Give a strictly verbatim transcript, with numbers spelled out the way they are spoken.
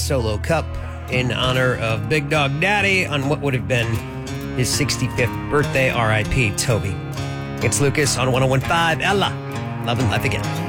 solo cup in honor of Big Dog Daddy on what would have been his sixty-fifth birthday. R I P Toby. It's Lucas on one oh one point five Ella. Love and Life Again.